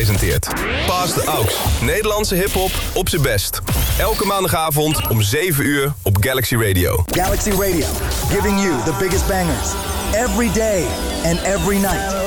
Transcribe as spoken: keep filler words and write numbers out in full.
presenteert Paas de Aux. Nederlandse hiphop op zijn best. Elke maandagavond om zeven uur op Galaxy Radio. Galaxy Radio, giving you the biggest bangers. Every day and every night.